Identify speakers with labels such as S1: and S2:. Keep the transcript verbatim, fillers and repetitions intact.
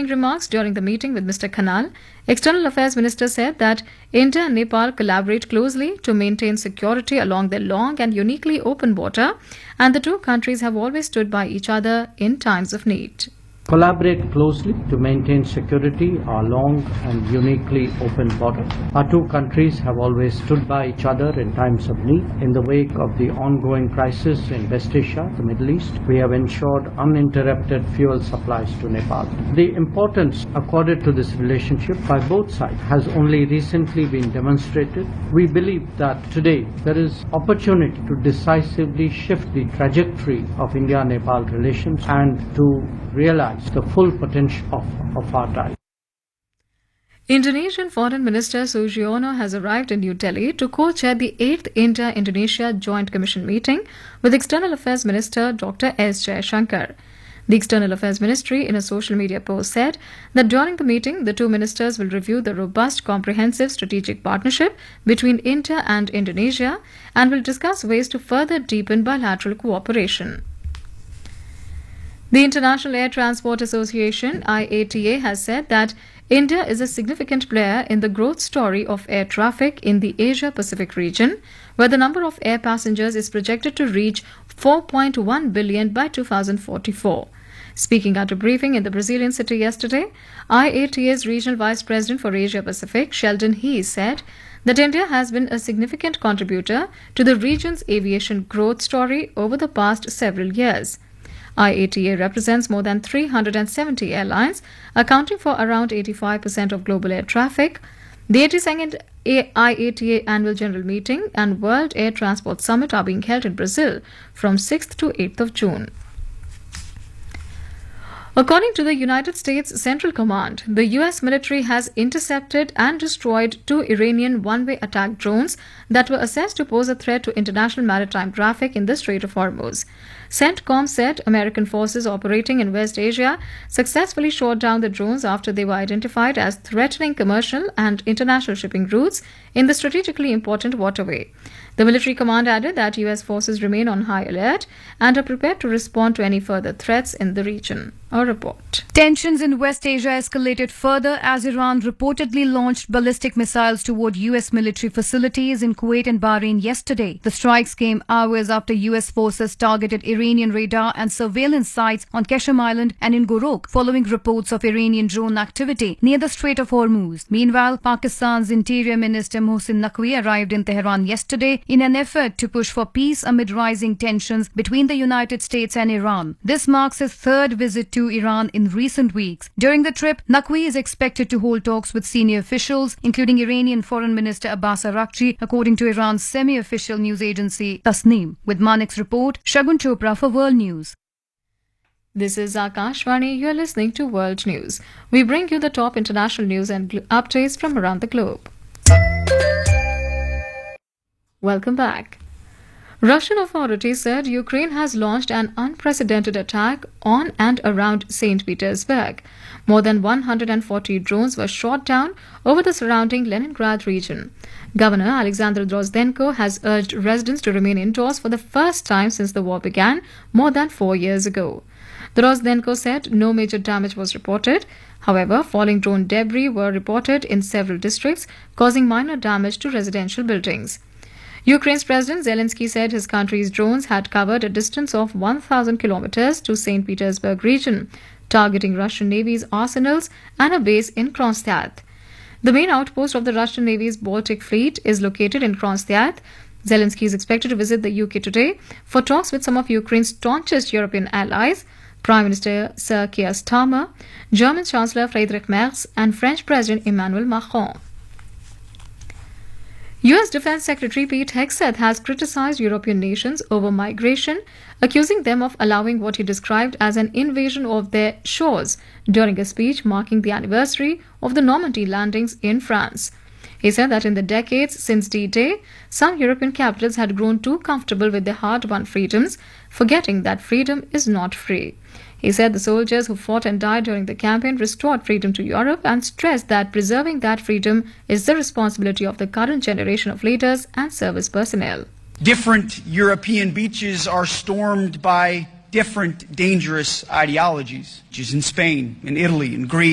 S1: opening remarks during the meeting with Mister Khanal, External Affairs Minister said that India and Nepal collaborate closely to maintain security along their long and uniquely open border, and the two countries have always stood by each other in times of need.
S2: Collaborate closely to maintain security our long and uniquely open border. Our two countries have always stood by each other in times of need. In the wake of the ongoing crisis in West Asia, the Middle East, we have ensured uninterrupted fuel supplies to Nepal. The importance accorded to this relationship by both sides has only recently been demonstrated. We believe that today there is opportunity to decisively shift the trajectory of India-Nepal relations and to realize the full potential of, of our ties.
S1: Indonesian Foreign Minister Sujono has arrived in New Delhi to co-chair the eighth India-Indonesia Joint Commission meeting with External Affairs Minister Doctor S. Jaishankar. The External Affairs Ministry, in a social media post, said that during the meeting, the two ministers will review the robust, comprehensive strategic partnership between India and Indonesia and will discuss ways to further deepen bilateral cooperation. The International Air Transport Association, I A T A, has said that India is a significant player in the growth story of air traffic in the Asia-Pacific region, where the number of air passengers is projected to reach four point one billion by two thousand forty-four. Speaking at a briefing in the Brazilian city yesterday, I A T A's Regional Vice President for Asia-Pacific, Sheldon Hees, said that India has been a significant contributor to the region's aviation growth story over the past several years. I A T A represents more than three hundred seventy airlines, accounting for around eighty-five percent of global air traffic. The eighty-second I A T A Annual General Meeting and World Air Transport Summit are being held in Brazil from sixth to eighth of June. According to the United States Central Command, the U S military has intercepted and destroyed two Iranian one-way attack drones that were assessed to pose a threat to international maritime traffic in the Strait of Hormuz. CENTCOM said American forces operating in West Asia successfully shot down the drones after they were identified as threatening commercial and international shipping routes in the strategically important waterway. The military command added that U S forces remain on high alert and are prepared to respond to any further threats in the region. A report.
S3: Tensions in West Asia escalated further as Iran reportedly launched ballistic missiles toward U S military facilities in Kuwait and Bahrain yesterday. The strikes came hours after U S forces targeted Iranian radar and surveillance sites on Qasem Island and in Gorok, following reports of Iranian drone activity near the Strait of Hormuz. Meanwhile, Pakistan's Interior Minister Mohsin Naqvi arrived in Tehran yesterday in an effort to push for peace amid rising tensions between the United States and Iran. This marks his third visit to Iran in recent weeks. During the trip, Naqvi is expected to hold talks with senior officials, including Iranian Foreign Minister Abbas Araghchi, according to Iran's semi-official news agency Tasneem. With Manik's report, Shagun Chopra for World News.
S1: This is Akashvani. You are listening to World News. We bring you the top international news and updates from around the globe. Welcome back. Russian authorities said Ukraine has launched an unprecedented attack on and around Saint Petersburg. More than one hundred forty drones were shot down over the surrounding Leningrad region. Governor Alexander Drozdenko has urged residents to remain indoors for the first time since the war began more than four years ago. Drozdenko said no major damage was reported. However, falling drone debris were reported in several districts, causing minor damage to residential buildings. Ukraine's President Zelensky said his country's drones had covered a distance of one thousand kilometers to Saint Petersburg region, targeting Russian Navy's arsenals and a base in Kronstadt. The main outpost of the Russian Navy's Baltic Fleet is located in Kronstadt. Zelensky is expected to visit the U K today for talks with some of Ukraine's staunchest European allies, Prime Minister Sir Keir Starmer, German Chancellor Friedrich Merz, and French President Emmanuel Macron. U S Defense Secretary Pete Hegseth has criticized European nations over migration, accusing them of allowing what he described as an invasion of their shores during a speech marking the anniversary of the Normandy landings in France. He said that in the decades since D-Day, some European capitals had grown too comfortable with their hard-won freedoms, forgetting that freedom is not free. He said the soldiers who fought and died during the campaign restored freedom to Europe and stressed that preserving that freedom is the responsibility of the current generation of leaders and service personnel.
S4: Different European beaches are stormed by different dangerous ideologies, which is in Spain, in Italy, in Greece.